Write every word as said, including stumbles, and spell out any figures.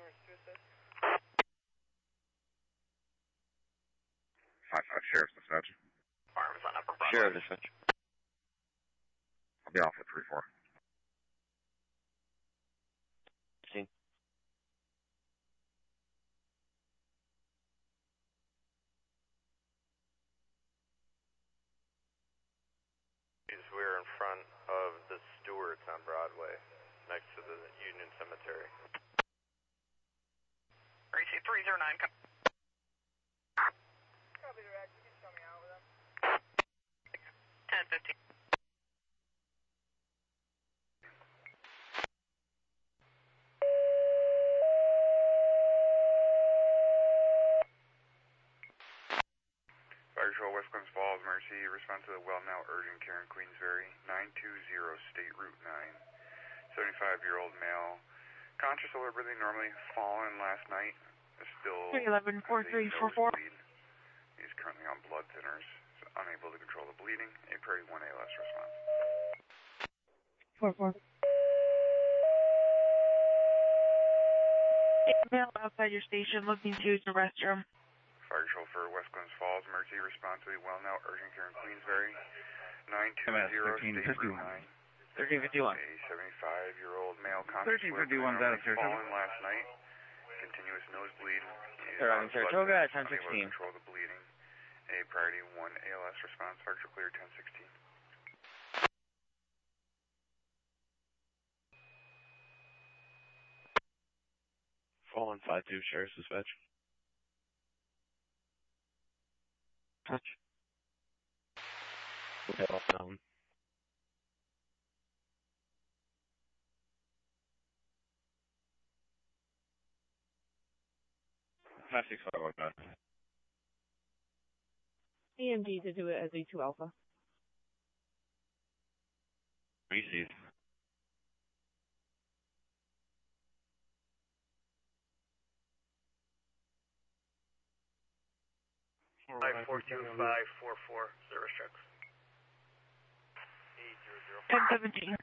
five five Sheriff's dispatch. Arms on Upper Broadway. Sheriff dispatch. I'll be off at three four. Seen. We're in front of the Stewarts on Broadway, next to the Union Cemetery. R C three zero nine. Copy the rack. You can show me out with them. ten fifteen. Fire Patrol, West Glens Falls, Mercy, respond to the well now urgent care in Queensbury, nine two zero State Route nine. seventy-five-year-old male, conscious over breathing normally, fallen last night, is still three eleven four three four four. He's currently on blood thinners, unable to control the bleeding, a priority one A L S response. four four. Male outside your station looking to use the restroom. Fire Patrol for West Glens Falls, Mercy, respond to the well now urgent care in Queensbury, nine two zero State Route nine. thirteen fifty-one. A seventy-five-year-old male conscious thirteen fifty-one is out of Saratoga. fallen last night, continuous nosebleed. They're on Saratoga at ten sixteen. Control the bleeding. A priority one A L S response. Fire Patrol clear ten sixteen. Fallen five two, Sheriff's dispatch. Touch. Okay, off down. five six five one nine. E M G to do it as E two Alpha. Received. Five four two five four four, service checks. eight zero zero. ten seventeen.